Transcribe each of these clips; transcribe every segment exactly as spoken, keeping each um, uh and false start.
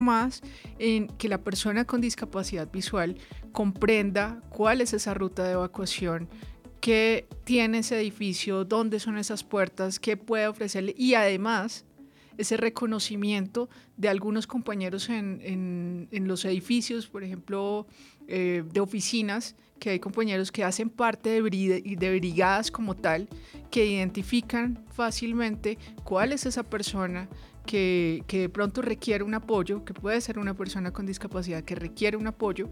más en que la persona con discapacidad visual comprenda cuál es esa ruta de evacuación, qué tiene ese edificio, dónde son esas puertas, qué puede ofrecerle, y además ese reconocimiento de algunos compañeros en, en, en los edificios, por ejemplo, eh, de oficinas, que hay compañeros que hacen parte de, brig- de brigadas como tal, que identifican fácilmente cuál es esa persona que, que de pronto requiere un apoyo, que puede ser una persona con discapacidad que requiere un apoyo,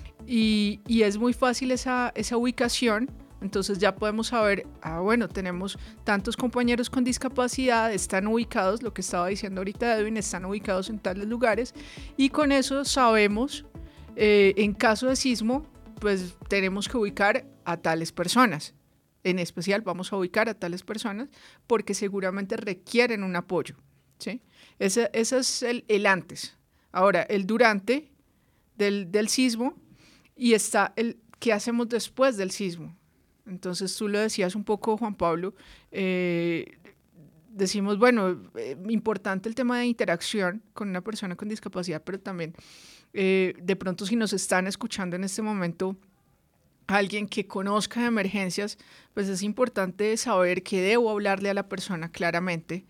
y, y es muy fácil esa, esa ubicación. Entonces ya podemos saber, ah, bueno, tenemos tantos compañeros con discapacidad, están ubicados, lo que estaba diciendo ahorita Edwin, están ubicados en tales lugares, y con eso sabemos, eh, en caso de sismo, pues tenemos que ubicar a tales personas. En especial vamos a ubicar a tales personas porque seguramente requieren un apoyo, ¿sí? Ese, ese es el, el antes. Ahora, el durante del, del sismo, y está el qué hacemos después del sismo. Entonces tú lo decías un poco, Juan Pablo, eh, decimos, bueno, eh, importante el tema de interacción con una persona con discapacidad, pero también eh, de pronto si nos están escuchando en este momento alguien que conozca de emergencias, pues es importante saber que debo hablarle a la persona claramente,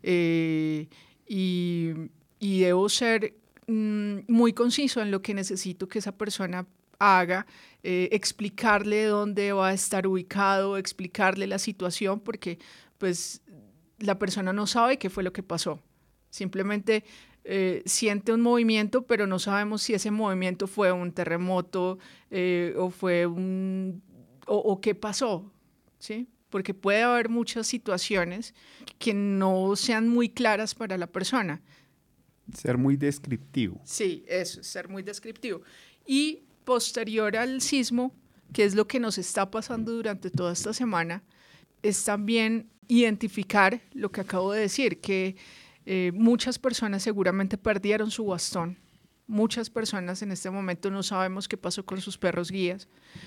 eh, y, y debo ser mm, muy conciso en lo que necesito que esa persona haga, eh, explicarle dónde va a estar ubicado, explicarle la situación, porque pues la persona no sabe qué fue lo que pasó. Simplemente eh, siente un movimiento, pero no sabemos si ese movimiento fue un terremoto eh, o fue un o, o qué pasó, ¿sí? Porque puede haber muchas situaciones que no sean muy claras para la persona. Ser muy descriptivo. Sí, eso, ser muy descriptivo. Y posterior al sismo, que es lo que nos está pasando durante toda esta semana, es también identificar lo que acabo de decir, que eh, muchas personas seguramente perdieron su bastón. Muchas personas en este momento no sabemos qué pasó con sus perros guías,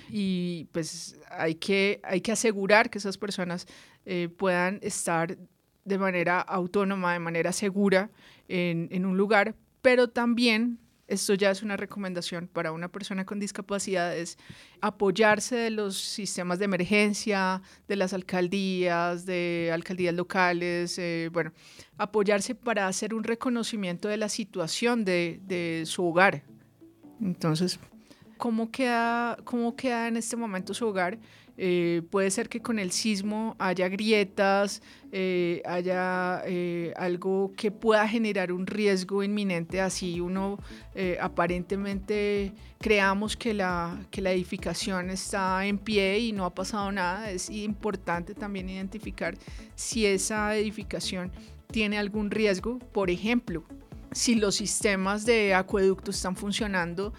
y pues hay que, hay que asegurar que esas personas eh, puedan estar de manera autónoma, de manera segura en, en un lugar, pero también, esto ya es una recomendación para una persona con discapacidad, es apoyarse de los sistemas de emergencia, de las alcaldías, de alcaldías locales, eh, bueno, apoyarse para hacer un reconocimiento de la situación de, de su hogar. Entonces, ¿cómo queda, cómo queda en este momento su hogar? Eh, puede ser que con el sismo haya grietas, eh, haya eh, algo que pueda generar un riesgo inminente, así uno eh, aparentemente creamos que la, que la edificación está en pie y no ha pasado nada. Es importante también identificar si esa edificación tiene algún riesgo. Por ejemplo, si los sistemas de acueducto están funcionando,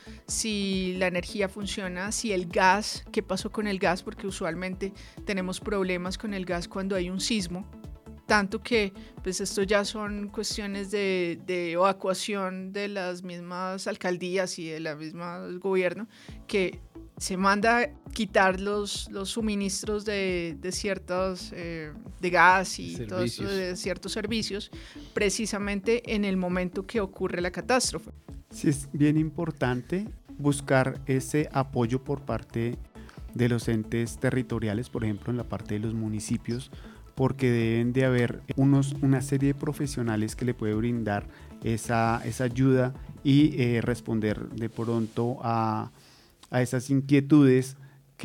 si la energía funciona, si el gas, qué pasó con el gas, porque usualmente tenemos problemas con el gas cuando hay un sismo, tanto que pues esto ya son cuestiones de, de evacuación de las mismas alcaldías y de la misma gobierno, que se manda a quitar los, los suministros de, de ciertos, eh, de gas y todo eso, de ciertos servicios, precisamente en el momento que ocurre la catástrofe. Sí, es bien importante buscar ese apoyo por parte de los entes territoriales, por ejemplo en la parte de los municipios, porque deben de haber unos, una serie de profesionales que le puede brindar esa, esa ayuda y eh, responder de pronto a a esas inquietudes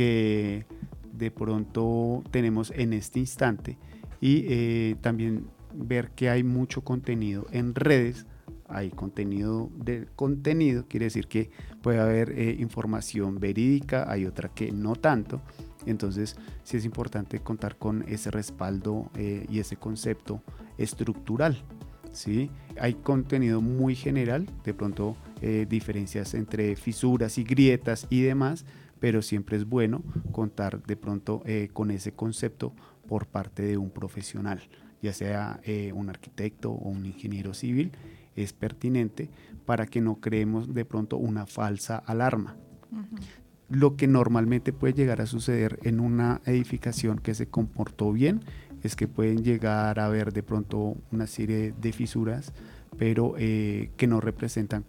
que de pronto tenemos en este instante, y eh, también ver que hay mucho contenido en redes. Hay contenido de contenido, quiere decir que puede haber eh, información verídica, hay otra que no tanto. Entonces sí es importante contar con ese respaldo eh, y ese concepto estructural, ¿sí? Hay contenido muy general, de pronto eh, diferencias entre fisuras y grietas y demás, pero siempre es bueno contar de pronto eh, con ese concepto por parte de un profesional, ya sea eh, un arquitecto o un ingeniero civil. Es pertinente para que no creemos de pronto una falsa alarma. Uh-huh. Lo que normalmente puede llegar a suceder en una edificación que se comportó bien es que pueden llegar a haber de pronto una serie de fisuras, pero eh, que no representan